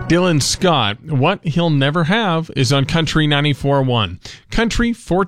Dylan Scott, What He'll Never Have, is on Country 94.1. Country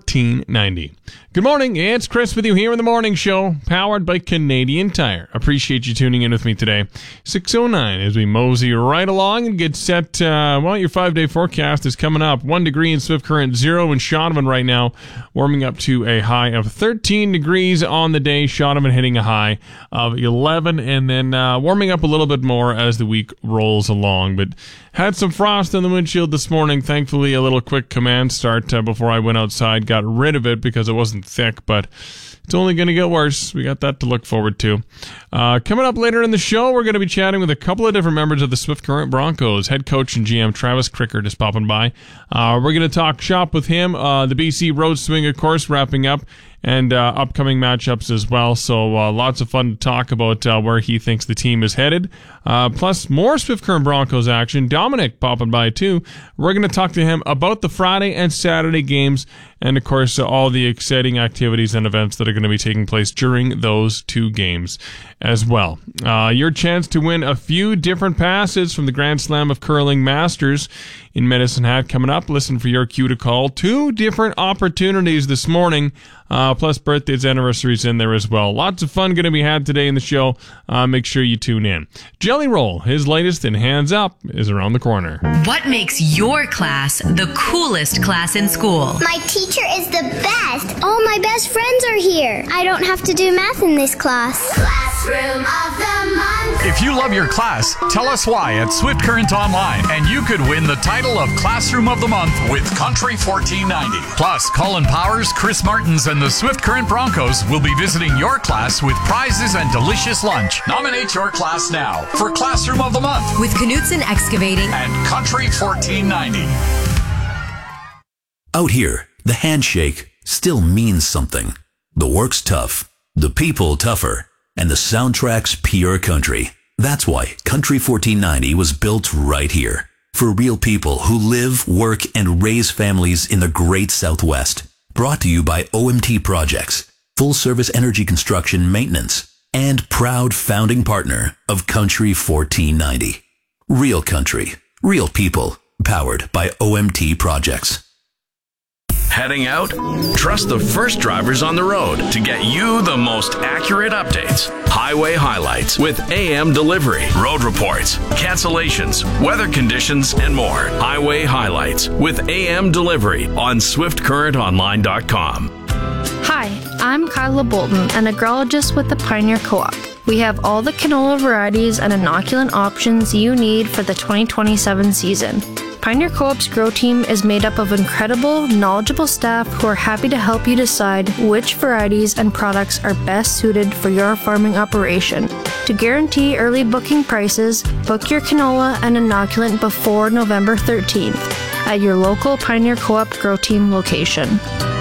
1490. Good morning, it's Chris with you here in the morning show, powered by Canadian Tire. Appreciate you tuning in with me today. 6:09 as we mosey right along and get set. Your 5-day forecast is coming up. 1 degree in Swift Current, 0 in Shaunavon right now, warming up to a high of 13 degrees on the day. Shaunavon hitting a high of 11, and then warming up a little bit more as the week rolls along. But had some frost in the windshield this morning. Thankfully, a little quick command start before I went outside. Got rid of it because it wasn't thick, but it's only going to get worse. We got that to look forward to. Coming up later in the show, we're going to be chatting with a couple of different members of the Swift Current Broncos. Head coach and GM Travis Crickert is popping by. We're going to talk shop with him. The BC Road Swing, of course, wrapping up, and upcoming matchups as well. So lots of fun to talk about where he thinks the team is headed. Plus more Swift Current Broncos action. Dominic popping by too. We're going to talk to him about the Friday and Saturday games, and of course all the exciting activities and events that are going to be taking place during those two games as well. Your chance to win a few different passes from the Grand Slam of Curling Masters in Medicine Hat coming up. Listen for your cue to call. 2 different opportunities this morning, plus birthdays, anniversaries in there as well. Lots of fun going to be had today in the show. Make sure you tune in. Jelly Roll, his latest in Hands Up, is around the corner. What makes your class the coolest class in school? My teacher is the best. All my best friends are here. I don't have to do math in this class. Classroom of the Month. If you love your class, tell us why at Swift Current Online, and you could win the title of Classroom of the Month with Country 1490. Plus, Colin Powers, Chris Martins, and the Swift Current Broncos will be visiting your class with prizes and delicious lunch. Nominate your class now for Classroom of the Month with Knutson Excavating and Country 1490. Out here, the handshake still means something. The work's tough, the people tougher, and the soundtrack's pure country. That's why Country 1490 was built right here. For real people who live, work, and raise families in the great Southwest. Brought to you by OMT Projects, full-service energy construction maintenance, and proud founding partner of Country 1490. Real country, real people, powered by OMT Projects. Heading out? Trust the first drivers on the road to get you the most accurate updates. Highway highlights with AM delivery, road reports, cancellations, weather conditions, and more. Highway highlights with AM delivery on SwiftCurrentOnline.com. Hi, I'm Kyla Bolton, an agrologist with the Pioneer Co-op. We have all the canola varieties and inoculant options you need for the 2027 season. Pioneer Co-op's grow team is made up of incredible, knowledgeable staff who are happy to help you decide which varieties and products are best suited for your farming operation. To guarantee early booking prices, book your canola and inoculant before November 13th at your local Pioneer Co-op grow team location.